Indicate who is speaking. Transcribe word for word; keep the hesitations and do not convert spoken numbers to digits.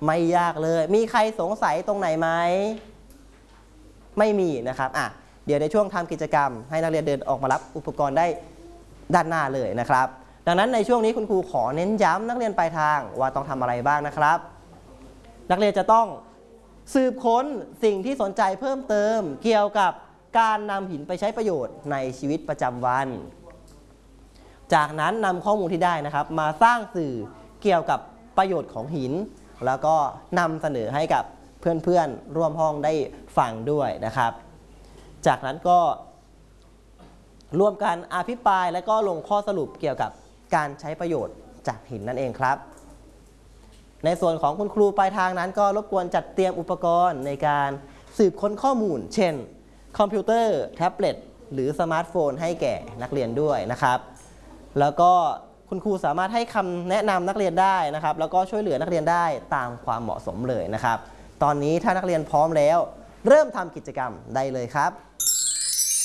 Speaker 1: ไม่ยากเลยมีใครสงสัยตรงไหนไหมไม่มีนะครับอ่ะเดี๋ยวในช่วงทำกิจกรรมให้นักเรียนเดินออกมารับอุปกรณ์ได้ด้านหน้าเลยนะครับดังนั้นในช่วงนี้คุณครูขอเน้นย้ำนักเรียนปลายทางว่าต้องทำอะไรบ้างนะครับนักเรียนจะต้องสืบค้นสิ่งที่สนใจเพิ่มเติมเกี่ยวกับการนำหินไปใช้ประโยชน์ในชีวิตประจำวันจากนั้นนำข้อมูลที่ได้นะครับมาสร้างสื่อเกี่ยวกับประโยชน์ของหินแล้วก็นำเสนอให้กับเพื่อนๆร่วมห้องได้ฟังด้วยนะครับจากนั้นก็ร่วมกันอภิปรายและก็ลงข้อสรุปเกี่ยวกับการใช้ประโยชน์จากหินนั่นเองครับในส่วนของคุณครูปลายทางนั้นก็รบกวนจัดเตรียมอุปกรณ์ในการสืบค้นข้อมูลเช่นคอมพิวเตอร์แท็บเล็ตหรือสมาร์ทโฟนให้แก่นักเรียนด้วยนะครับแล้วก็คุณครูสามารถให้คำแนะนำนักเรียนได้นะครับแล้วก็ช่วยเหลือนักเรียนได้ตามความเหมาะสมเลยนะครับตอนนี้ถ้านักเรียนพร้อมแล้วเริ่มทำกิจกรรมได้เลยครับ